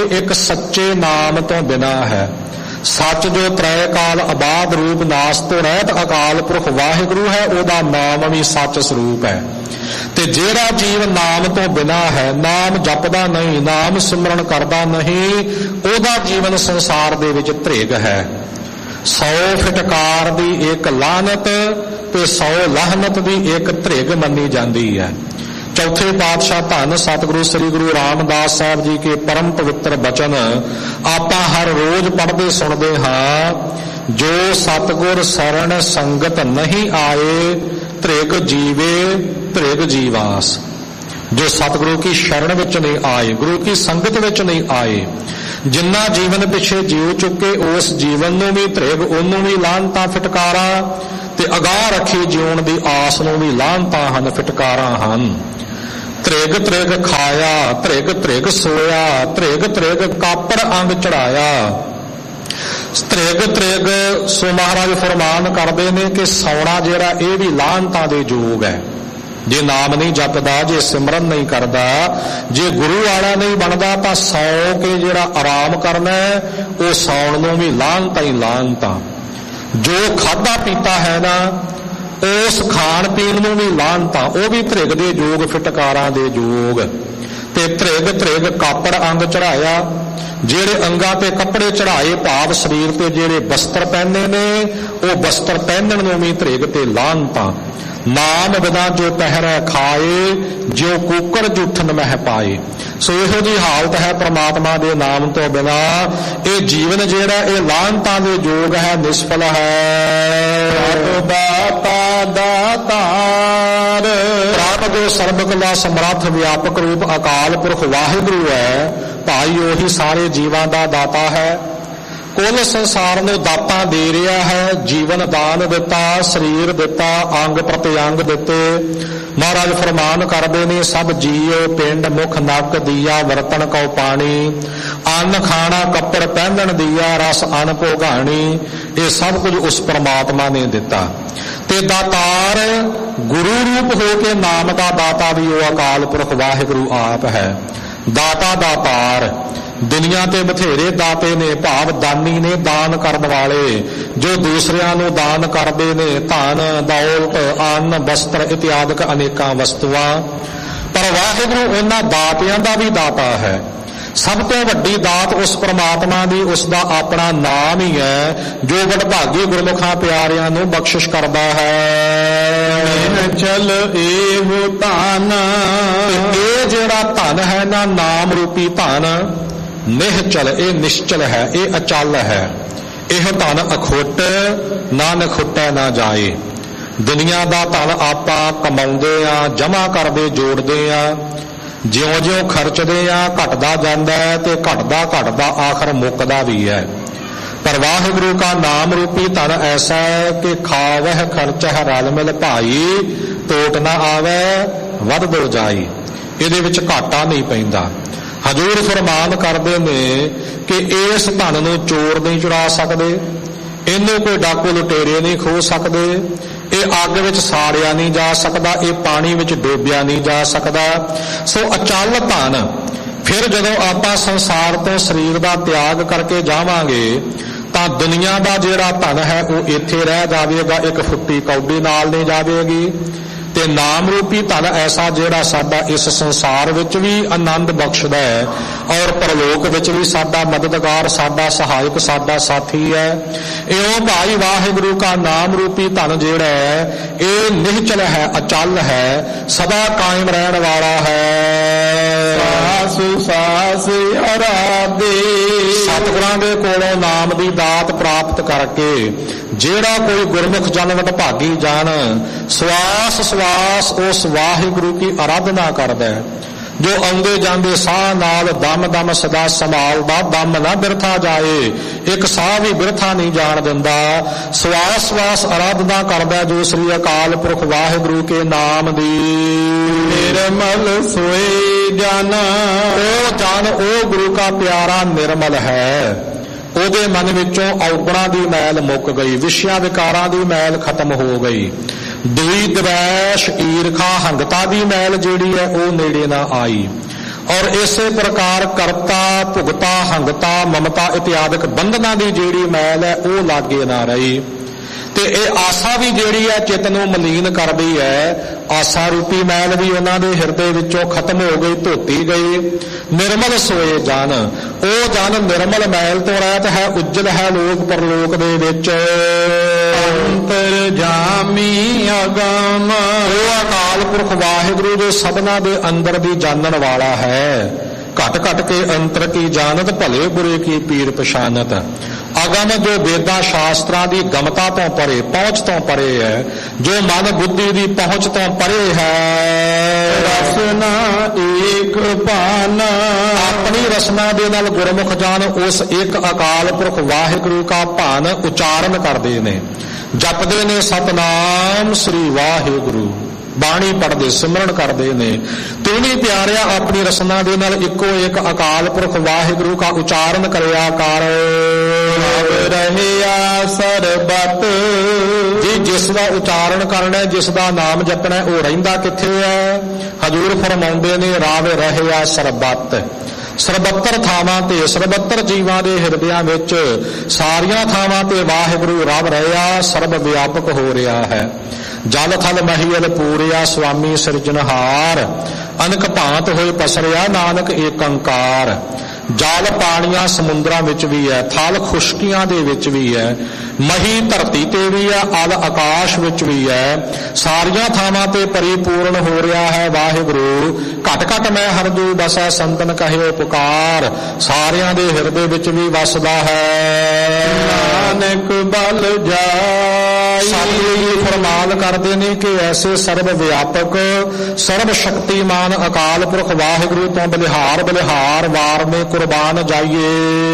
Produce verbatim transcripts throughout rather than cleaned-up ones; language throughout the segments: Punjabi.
ਇੱਕ ਸੱਚੇ ਨਾਮ ਤੋਂ ਬਿਨਾ ਹੈ। ਸੱਚ ਜੋ ਤ੍ਰੈ ਕਾਲ ਆਬਾਦ ਰੂਪ ਨਾਸ ਤੋਂ ਰਹਿਤ ਅਕਾਲ ਪੁਰਖ ਵਾਹਿਗੁਰੂ ਹੈ, ਉਹਦਾ ਨਾਮ ਵੀ ਸੱਚ ਸਰੂਪ ਹੈ। ਤੇ ਜਿਹੜਾ ਜੀਵ ਨਾਮ ਤੋਂ ਬਿਨਾ ਹੈ, ਨਾਮ ਜਪਦਾ ਨਹੀਂ, ਨਾਮ ਸਿਮਰਨ ਕਰਦਾ ਨਹੀਂ, ਉਹਦਾ ਜੀਵਨ ਸੰਸਾਰ ਦੇ ਵਿੱਚ ਧ੍ਰੇਗ ਹੈ। ਸੌ ਫਿਟਕਾਰ ਦੀ ਇੱਕ ਲਾਹਨਤ ਤੇ ਸੌ ਲਾਹਨਤ ਦੀ ਇੱਕ ਧ੍ਰੇਗ ਮੰਨੀ ਜਾਂਦੀ ਹੈ। ਚੌਥੇ ਪਾਤਸ਼ਾਹ ਧੰਨ ਸਤਿਗੁਰੂ ਸ੍ਰੀ ਗੁਰੂ ਰਾਮਦਾਸ ਸਾਹਿਬ ਜੀ ਕੇ ਪਰਮ ਪਵਿੱਤਰ ਬਚਨ ਆਪਾਂ ਹਰ ਰੋਜ਼ ਪੜ੍ਹਦੇ ਸੁਣਦੇ ਹਾਂ, ਜੋ ਸਤਿਗੁਰ ਸਰਣ ਸੰਗਤ ਨਹੀਂ ਆਏ, ਧ੍ਰੇਗ ਜੀਵੇ ਧ੍ਰੇਗ ਜੀਵਾਸ। ਜੋ ਸਤਿਗੁਰੂ ਕੀ ਸ਼ਰਨ ਵਿੱਚ ਨਹੀਂ ਆਏ, ਗੁਰੂ ਕੀ ਸੰਗਤ ਵਿੱਚ ਨਹੀਂ ਆਏ, ਜਿੰਨਾ ਜੀਵਨ ਪਿੱਛੇ ਜੀਉ ਚੁੱਕੇ, ਉਸ ਜੀਵਨ ਨੂੰ ਵੀ ਧ੍ਰੇਗ, ਉਹਨੂੰ ਵੀ ਲਾਹਨਤਾਂ ਫਿਟਕਾਰਾਂ, ਤੇ ਅਗਾਹ ਰੱਖੀ ਜਿਉਣ ਦੀ ਆਸ ਨੂੰ ਵੀ ਲਾਹਨਤਾਂ ਹਨ, ਫਿਟਕਾਰਾਂ ਹਨ। ਧ੍ਰੇਗ ਧ੍ਰੇਗ ਖਾਇਆ, ਧ੍ਰੇਗ ਧ੍ਰੇਗ ਸੋਇਆ, ਧ੍ਰੇਗ ਧ੍ਰੇਗ ਕਾਪੜ ਅੰਗ ਚੜਾਇਆ। ਧ੍ਰੇਗ ਧ੍ਰੇਗ ਸੋ ਮਹਾਰਾਜ ਫਰਮਾਨ ਕਰਦੇ ਨੇ ਕਿ ਸੌਣਾ ਜਿਹੜਾ ਇਹ ਵੀ ਲਾਹਨਤਾਂ ਦੇ ਯੋਗ ਹੈ। ਜੇ ਨਾਮ ਨਹੀਂ ਜਪਦਾ, ਜੇ ਸਿਮਰਨ ਨਹੀਂ ਕਰਦਾ, ਜੇ ਗੁਰੂ ਵਾਲਾ ਨਹੀਂ ਬਣਦਾ, ਤਾਂ ਸੌ ਕੇ ਜਿਹੜਾ ਆਰਾਮ ਕਰਨਾ ਉਹ ਸੌਣ ਨੂੰ ਵੀ ਲਾਹਨਤਾਂ ਹੀ ਲਾਹਨਤਾਂ। ਜੋ ਖਾਧਾ ਪੀਤਾ ਹੈ ਨਾ, ਉਸ ਖਾਣ ਪੀਣ ਨੂੰ ਵੀ ਲਾਹਨਤਾਂ, ਉਹ ਵੀ ਧ੍ਰੇਗ ਦੇ ਯੋਗ, ਫਿਟਕਾਰਾਂ ਦੇ ਯੋਗ। ਤੇ ਧ੍ਰੇਗ ਧ੍ਰੇਗ ਕਾਪੜ ਅੰਗ ਚੜਾਇਆ, ਜਿਹੜੇ ਅੰਗਾਂ ਤੇ ਕੱਪੜੇ ਚੜਾਏ, ਭਾਵ ਸਰੀਰ ਤੇ ਜਿਹੜੇ ਬਸਤਰ ਪਹਿਨੇ ਨੇ, ਉਹ ਬਸਤਰ ਪਹਿਨਣ ਨੂੰ ਵੀ ਧ੍ਰੇਗ ਤੇ ਲਾਹਨਤਾਂ। ਨਾਮ ਬਿਨਾ ਜੋ ਪਹਿਰੈ ਖਾਏ, ਜਿਉ ਕੂਕੜ ਜੂਠਨ ਮਹਿ ਪਾਏ। ਸੋ ਇਹੋ ਜਿਹੀ ਹਾਲਤ ਹੈ ਪ੍ਰਮਾਤਮਾ ਦੇ ਨਾਮ ਤੋਂ ਬਿਨਾ। ਇਹ ਜੀਵਨ ਜਿਹੜਾ ਇਹ ਲਾਹਨਤਾਂ ਦੇ ਯੋਗ ਹੈ, ਨਿਸਫਲ ਹੈ। ਦਾਤਾ ਦਾਤਾਰ ਪ੍ਰਭ ਜੋ ਸਰਬ ਕਲਾ ਸਮਰੱਥ ਵਿਆਪਕ ਰੂਪ ਅਕਾਲ ਪੁਰਖ ਵਾਹਿਗੁਰੂ ਹੈ, ਭਾਈ ਉਹੀ ਸਾਰੇ ਜੀਵਾਂ ਦਾ ਦਾਤਾ ਹੈ। ਕੁੱਲ ਸੰਸਾਰ ਨੂੰ ਦਾਤਾਂ ਦੇ ਰਿਹਾ ਹੈ। ਜੀਵਨ ਦਾਨ ਦਿੱਤਾ, ਸਰੀਰ ਦਿੱਤਾ, ਅੰਗ ਪ੍ਰਤਿਅੰਗ ਦਿੱਤੇ। ਮਹਾਰਾਜ ਫਰਮਾਨ ਕਰਦੇ ਨੇ, ਸਭ ਜੀਓ ਪਿੰਡ ਮੁਖ ਨੱਕ ਦੀਆ, ਵਰਤਨ ਕਉ ਪਾਣੀ, ਅੰਨ ਖਾਣਾ ਕੱਪੜ ਪਹਿਨਣ ਦੀਆ, ਰਸ ਅਨ ਭੋਗਾਣੀ। ਇਹ ਸਭ ਕੁਝ ਉਸ ਪਰਮਾਤਮਾ ਨੇ ਦਿੱਤਾ। ਤੇ ਦਾਤਾਰ ਗੁਰੂ ਰੂਪ ਹੋ ਕੇ ਨਾਮ ਦਾ ਦਾਤਾ ਵੀ ਉਹ ਅਕਾਲ ਪੁਰਖ ਵਾਹਿਗੁਰੂ ਆਪ ਹੈ। ਦਾਤਾ ਦਾਤਾਰ ਦੁਨੀਆ ਤੇ ਬਥੇਰੇ ਦਾਤੇ ਨੇ, ਭਾਵ ਦਾਨੀ ਨੇ, ਦਾਨ ਕਰਨ ਵਾਲੇ, ਜੋ ਦੂਸਰਿਆਂ ਨੂੰ ਦਾਨ ਕਰਦੇ ਨੇ, ਧਨ ਦੌਲਤ ਅੰਨ ਵਸਤਰ ਇਤਿਆਦਿਕ ਅਨੇਕਾਂ ਵਸਤੂਆਂ। ਪਰ ਵਾਹਿਗੁਰੂ ਉਹਨਾਂ ਦਾਤਿਆਂ ਦਾ ਵੀ ਦਾਤਾ ਹੈ। ਸਭ ਤੋਂ ਵੱਡੀ ਦਾਤ ਉਸ ਪਰਮਾਤਮਾ ਦੀ, ਉਸ ਦਾ ਆਪਣਾ ਨਾਮ ਹੀ ਹੈ, ਜੋ ਵਡਭਾਗੀ ਗੁਰਮੁਖਾਂ ਪਿਆਰਿਆਂ ਨੂੰ ਬਖਸ਼ਿਸ਼ ਕਰਦਾ ਹੈ। ਚਲ ਇਹੋ ਧਨ, ਇਹ ਜਿਹੜਾ ਧਨ ਹੈ ਨਾ, ਨਾਮ ਰੂਪੀ ਧਨ, ਨਿਹਚਲ, ਇਹ ਨਿਸ਼ਚਲ ਹੈ, ਇਹ ਅਚਲ ਹੈ। ਇਹ ਧਨ ਅਖੁੱਟ, ਨਾ ਨਖੁੱਟੈ ਨਾ ਜਾਏ। ਦੁਨੀਆ ਦਾ ਧਨ ਆਪਾਂ ਕਮਾਉਂਦੇ ਆ, ਜਮਾ ਕਰਦੇ, ਜੋੜਦੇ ਆ, ਜਿਉਂ ਜਿਉਂ ਖਰਚਦੇ ਆ ਘਟਦਾ ਜਾਂਦਾ ਹੈ, ਤੇ ਘਟਦਾ ਘਟਦਾ ਆਖਰ ਮੁੱਕਦਾ ਵੀ ਹੈ। ਪਰ ਵਾਹਿਗੁਰੂ ਕਾ ਨਾਮ ਰੂਪੀ ਧਨ ਐਸਾ ਹੈ ਕਿ ਖਾਵਹਿ ਖਰਚਹਿ ਰਲ ਮਿਲ ਭਾਈ, ਟੋਟ ਨਾ ਆਵੇ ਵੱਧ ਦੋ ਜਾਈ। ਇਹਦੇ ਵਿੱਚ ਘਾਟਾ ਨਹੀਂ ਪੈਂਦਾ। ਹਜ਼ੂਰ ਫਰਮਾਨ ਕਰਦੇ ਨੇ ਕਿ ਇਸ ਧਨ ਨੂੰ ਚੋਰ ਨਹੀਂ ਚੁਰਾ ਸਕਦੇ, ਇਹਨੂੰ ਕੋਈ ਡਾਕੂ ਲੁਟੇਰੇ ਨਹੀਂ ਖੋਹ ਸਕਦੇ, ਇਹ ਅੱਗ ਵਿੱਚ ਸਾੜਿਆ ਨਹੀਂ ਜਾ ਸਕਦਾ, ਇਹ ਪਾਣੀ ਵਿੱਚ ਡੋਬਿਆ ਨਹੀਂ ਜਾ ਸਕਦਾ। ਸੋ ਅਚਲ ਧਨ। ਫਿਰ ਜਦੋਂ ਆਪਾਂ ਸੰਸਾਰ ਤੋਂ ਸਰੀਰ ਦਾ ਤਿਆਗ ਕਰਕੇ ਜਾਵਾਂਗੇ, ਤਾਂ ਦੁਨੀਆ ਦਾ ਜਿਹੜਾ ਧਨ ਹੈ ਉਹ ਇੱਥੇ ਰਹਿ ਜਾਵੇਗਾ, ਇੱਕ ਫੁੱਟੀ ਕੌਡੀ ਨਾਲ ਨਹੀਂ ਜਾਵੇਗੀ। ਤੇ ਨਾਮ ਰੂਪੀ ਧਨ ਐਸਾ ਜਿਹੜਾ ਸਾਡਾ ਇਸ ਸੰਸਾਰ ਵਿੱਚ ਵੀ ਆਨੰਦ ਬਖਸ਼ਦਾ ਹੈ, ਔਰ ਪਰਲੋਕ ਵਿੱਚ ਵੀ ਸਾਡਾ ਮਦਦਗਾਰ, ਸਾਡਾ ਸਹਾਇਕ, ਸਾਡਾ ਸਾਥੀ ਹੈ। ਇਉਂ ਭਾਈ ਵਾਹਿਗੁਰੂ ਕਾ ਨਾਮ ਰੂਪੀ ਧਨ ਜਿਹੜਾ ਹੈ ਇਹ ਨਿਹਚਲ ਹੈ, ਅਚਲ ਹੈ, ਸਦਾ ਕਾਇਮ ਰਹਿਣ ਵਾਲਾ ਹੈ। ਸਾਸੁ ਸਾਸ ਅਰਾਧੇ, ਸਤਿਗੁਰਾਂ ਦੇ ਕੋਲੋਂ ਨਾਮ ਦੀ ਦਾਤ ਪ੍ਰਾਪਤ ਕਰਕੇ ਜਿਹੜਾ ਕੋਈ ਗੁਰਮੁਖ ਜਨ ਵਡਭਾਗੀ ਜਨ ਸਵਾਸ ਸਵਾਸ ਉਸ ਵਾਹਿਗੁਰੂ ਕੀ ਆਰਾਧਨਾ ਕਰਦਾ ਹੈ, ਜੋ ਆਉਂਦੇ ਜਾਂਦੇ ਸਾਹ ਨਾਲ ਦਮ ਦਮ ਸਦਾ ਸੰਭਾਲਦਾ, ਦਮ ਨਾ ਬਿਰਥਾ ਜਾਏ, ਇੱਕ ਸਾਹ ਵੀ ਬਿਰਥਾ ਨਹੀਂ ਜਾਣ ਦਿੰਦਾ। ਸਵਾਸ ਸਵਾਸ ਆਰਾਧਨਾ ਕਰਦਾ ਜੋ ਸ੍ਰੀ ਅਕਾਲ ਪੁਰਖ ਵਾਹਿਗੁਰੂ ਕੇ ਨਾਮ ਦੀ। ਨਿਰਮਲ ਸੋਏ ਜਨ, ਉਹ ਜਨ ਉਹ ਗੁਰੂ ਕਾ ਪਿਆਰਾ ਨਿਰਮਲ ਹੈ, ਉਹਦੇ ਮਨ ਵਿੱਚੋਂ ਔਗਣਾਂ ਦੀ ਮੈਲ ਮੁੱਕ ਗਈ, ਵਿਸ਼ਿਆਂ ਵਿਕਾਰਾਂ ਦੀ ਮੈਲ ਖਤਮ ਹੋ ਗਈ, ਦੂਈ ਦਵੈਸ਼ ਈਰਖਾ ਹੰਗਤਾ ਦੀ ਮੈਲ ਜਿਹੜੀ ਹੈ ਉਹ ਨੇੜੇ ਨਾ ਆਈ। ਔਰ ਇਸੇ ਪ੍ਰਕਾਰ ਕਰਤਾ ਭੁਗਤਾ ਹੰਗਤਾ ਮਮਤਾ ਇਤਿਆਦਿਕ ਬੰਧਨਾਂ ਦੀ ਜਿਹੜੀ ਮੈਲ ਹੈ ਉਹ ਲਾਗੇ ਨਾ ਰਹੀ। ਤੇ ਇਹ ਆਸਾ ਵੀ ਜਿਹੜੀ ਹੈ ਚਿੱਤ ਨੂੰ ਮਲੀਨ ਕਰਦੀ ਹੈ। ਆਸਾ ਰੂਪੀ ਮੈਲ ਵੀ ਉਹਨਾਂ ਦੇ ਹਿਰਦੇ ਵਿੱਚੋਂ ਖਤਮ ਹੋ ਗਈ, ਧੋਤੀ ਗਈ। ਨਿਰਮਲ ਸੋਏ ਜਨ, ਉਹ ਜਨ ਨਿਰਮਲ ਮੈਲ ਤੋਂ ਰਹਿਤ ਹੈ, ਉੱਜਲ ਹੈ ਲੋਕ ਪਰਲੋਕ ਦੇ ਵਿੱਚ। ਅੰਤਰ ਜਾਮੀ ਅਗਮ, ਉਹ ਅਕਾਲ ਪੁਰਖ ਵਾਹਿਗੁਰੂ ਜੋ ਸਭਨਾ ਦੇ ਅੰਦਰ ਦੀ ਜਾਣਨ ਵਾਲਾ ਹੈ। ਘਟ ਘਟ ਕੇ ਅੰਤਰ ਕੀ ਜਾਣਤ, ਭਲੇ ਬੁਰੇ ਕੀ ਪੀਰ ਪਛਾਨਤ। ਅਗਮ ਜੋ ਵੇਦਾਂ ਸ਼ਾਸਤਰਾਂ ਦੀ ਗਮਤਾ ਤੋਂ ਪਰੇ, ਪਹੁੰਚ ਤੋਂ ਪਰੇ ਹੈ, ਜੋ ਮਨ ਬੁੱਧੀ ਦੀ ਪਹੁੰਚ ਤੋਂ ਪਰੇ ਹੈ। ਰਸਨਾ ਏਕ ਭਾਨ, ਆਪਣੀ ਰਸਨਾ ਦੇ ਨਾਲ ਗੁਰਮੁਖ ਜਾਨ ਉਸ ਇੱਕ ਅਕਾਲ ਪੁਰਖ ਵਾਹਿਗੁਰੂ ਦਾ ਭਾਨ ਉਚਾਰਨ ਕਰਦੇ ਨੇ, ਜਪਦੇ ਨੇ ਸਤਨਾਮ ਸ੍ਰੀ ਵਾਹਿਗੁਰੂ, ਬਾਣੀ ਪੜ੍ਹਦੇ ਸਿਮਰਨ ਕਰਦੇ ਨੇ। ਤੂੰ ਵੀ ਪਿਆਰਿਆ ਆਪਣੀ ਰਸਨਾ ਦੇ ਨਾਲ ਇੱਕੋ ਇੱਕ ਅਕਾਲ ਪੁਰਖ ਵਾਹਿਗੁਰੂ ਦਾ ਉਚਾਰਨ ਕਰਿਆ ਕਰ। ਰਹਿਆ ਸਰਬਤ, ਜੀ ਜਿਸ ਦਾ ਉਚਾਰਨ ਕਰਨਾ, ਜਿਸ ਦਾ ਨਾਮ ਜਪਣਾ, ਉਹ ਰਹਿੰਦਾ ਕਿੱਥੇ ਹੈ? ਹਜ਼ੂਰ ਫਰਮਾਉਂਦੇ ਨੇ ਰਾਵ ਰਹਿਆ ਸਰਬਤ। ਸਰਬੱਤਰ ਥਾਵਾਂ ਤੇ, ਸਰਬੱਤਰ ਜੀਵਾਂ ਦੇ ਹਿਰਦਿਆਂ ਵਿੱਚ ਸਾਰੀਆਂ ਥਾਵਾਂ ਤੇ ਵਾਹਿਗੁਰੂ ਰਵ ਰਿਹਾ, ਸਰਬ ਵਿਆਪਕ ਹੋ ਰਿਹਾ ਹੈ। ਜਲ ਥਲ ਮਹੀਲ ਪੂਰਿਆ, ਸੁਆਮੀ ਸਿਰਜਣਹਾਰ, ਅਨਕ ਭਾਂਤ ਹੋਏ ਪਸਰਿਆ, ਨਾਨਕ ਏਕ ਓੰਕਾਰ। ਜਲ ਪਾਣੀਆਂ ਸਮੁੰਦਰਾਂ ਵਿੱਚ ਵੀ ਹੈ, ਥਲ ਖੁਸ਼ਕੀਆਂ ਦੇ ਵਿੱਚ ਵੀ ਹੈ, ਮਹੀ ਧਰਤੀ ਤੇ ਵੀ ਹੈ, ਅਲ ਆਕਾਸ਼ ਵਿੱਚ ਵੀ ਹੈ। ਸਾਰੀਆਂ ਥਾਵਾਂ ਤੇ ਪਰਿਪੂਰਨ ਹੋ ਰਿਹਾ ਹੈ ਵਾਹਿਗੁਰੂ। ਘਟ ਘਟ ਮੈਂ ਹਰਦੂ ਬਸੈ, ਸੰਤਨ ਕਹਿਓ ਪੁਕਾਰ। ਸਾਰਿਆਂ ਦੇ ਹਿਰਦੇ ਵਿੱਚ ਵੀ ਵਸਦਾ ਹੈ। ਨਾਨਕ ਬਲ ਜਾਈ, ਸਤਿਗੁਰੂ ਫਰਮਾਨ ਕਰਦੇ ਨੇ ਕਿ ਐਸੇ ਸਰਬ ਵਿਆਪਕ ਸਰਬ ਸ਼ਕਤੀਮਾਨ ਅਕਾਲ ਪੁਰਖ ਵਾਹਿਗੁਰੂ ਤੋਂ ਬਲਿਹਾਰ ਬਲਿਹਾਰ ਵਾਰ ਮੇ ਕੁਰਬਾਨ ਜਾਈਏ।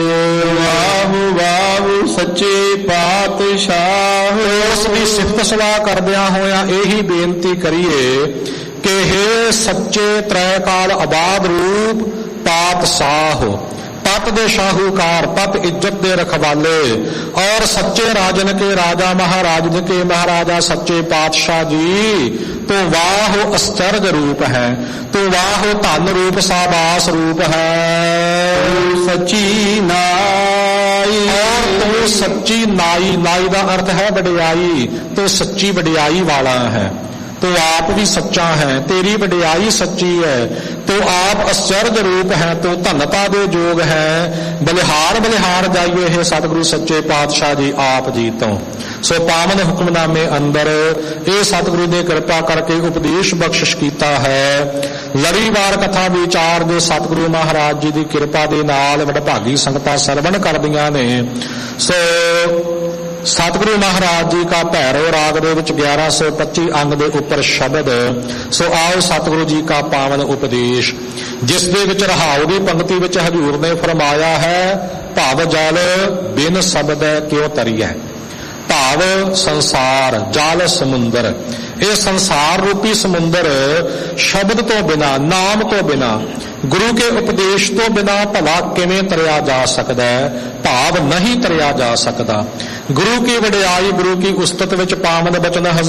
ਵਾਹੁ ਵਾਹੁ ਸੱਚੇ ਪਾਤਸ਼ਾਹ, ਉਸ ਦੀ ਸਿਫਤ ਸਲਾਹ ਕਰਦਿਆਂ ਹੋਇਆਂ ਇਹੀ ਬੇਨਤੀ ਕਰੀਏ ਕਿ ਹੇ ਸੱਚੇ ਤ੍ਰੈਕਾਲ ਆਬਾਦ ਰੂਪ ਪਾਤਸ਼ਾਹ, ਪਤ ਦੇ ਸ਼ਾਹੂਕਾਰ, ਪਤ ਇੱਜ਼ਤ ਦੇ ਰਖਵਾਲੇ, ਔਰ ਸੱਚੇ ਰਾਜਨ ਕੇ ਰਾਜਾ ਮਹਾਰਾਜਨ ਕੇ ਮਹਾਰਾਜਾ ਸੱਚੇ ਪਾਤਸ਼ਾਹ ਜੀ, ਤੋ ਵਾਹ ਅਸਚਰਜ ਰੂਪ ਹੈ, ਤੋ ਵਾਹ ਧਨ ਰੂਪ ਸਾਬਾਸ ਰੂਪ ਹੈ। ਸੱਚੀ ਨਾਈ, ਔਰ ਤੋ ਸੱਚੀ ਨਾਈ, ਨਾਈ ਦਾ ਅਰਥ ਹੈ ਵਡਿਆਈ, ਤੋ ਸੱਚੀ ਵਡਿਆਈ ਵਾਲਾ ਹੈ। ਤੋ ਆਪ ਵੀ ਸੱਚਾ ਹੈ, ਤੇਰੀ ਵਡਿਆਈ ਸੱਚੀ ਹੈ। ਤੋ ਆਪ ਅਸਚਰਜ ਰੂਪ ਹੈ, ਤੋ ਧਨਤਾ ਦੇ ਯੋਗ ਹੈ। ਬਲਿਹਾਰ ਬਲਿਹਾਰ ਜਾਈਏ ਹੈ ਸਤਿਗੁਰੂ ਸੱਚੇ ਪਾਤਸ਼ਾਹ ਜੀ ਆਪ ਜੀ ਤੋਂ। ਸੋ ਪਾਵਨ ਹੁਕਮਨਾਮੇ ਅੰਦਰ ਇਹ ਸਤਿਗੁਰੂ ਨੇ ਕਿਰਪਾ ਕਰਕੇ ਉਪਦੇਸ਼ ਬਖਸ਼ਿਸ਼ ਕੀਤਾ ਹੈ। ਲੜੀਵਾਰ ਕਥਾ ਵਿਚਾਰ ਦੇ ਸਤਿਗੁਰੂ ਮਹਾਰਾਜ ਜੀ ਦੀ ਕਿਰਪਾ ਦੇ ਨਾਲ ਵਡਭਾਗੀ ਸੰਗਤਾਂ ਸਰਵਣ ਕਰਦੀਆਂ ਨੇ। ਸੋ ਸਤਿਗੁਰੂ ਮਹਾਰਾਜ ਜੀ ਕਾ ਭੈਰੋ ਰਾਗ ਦੇ ਵਿੱਚ ਗਿਆਰਾਂ ਸੌ ਪੱਚੀ ਅੰਗ ਦੇ ਉੱਪਰ ਸ਼ਬਦ। ਸੋ ਆਓ ਸਤਿਗੁਰੂ ਜੀ ਕਾ ਪਾਵਨ ਉਪਦੇਸ਼, ਜਿਸ ਦੇ ਵਿੱਚ ਰਹਾਉ ਦੀ ਪੰਕਤੀ ਵਿੱਚ ਹਜ਼ੂਰ ਨੇ ਫਰਮਾਇਆ ਹੈ, ਭਾਵ ਜਲ ਬਿਨ ਸ਼ਬਦ ਕਿਉ ਤਰੀਐ। ਭਾਵ ਸੰਸਾਰ, ਜਲ ਸਮੁੰਦਰ, ਇਹ ਸੰਸਾਰ ਰੂਪੀ ਸਮੁੰਦਰ ਸ਼ਬਦ ਤੋਂ ਬਿਨਾ, ਨਾਮ ਤੋਂ ਬਿਨਾ, ਗੁਰੂ ਕੇ ਉਪਦੇਸ਼ ਤੋਂ ਬਿਨਾ ਭਲਾ ਕਿਵੇਂ ਤਰਿਆ ਜਾ ਸਕਦਾ ਹੈ? ਭਾਵ ਨਹੀਂ ਤਰਿਆ ਜਾ ਸਕਦਾ। ਗੁਰੂ ਕੀ ਵਡਿਆਈ, ਗੁਰੂ ਕੀ ਉਸਤਤ ਵਿੱਚ ਪਾਵਨ ਬਚਨ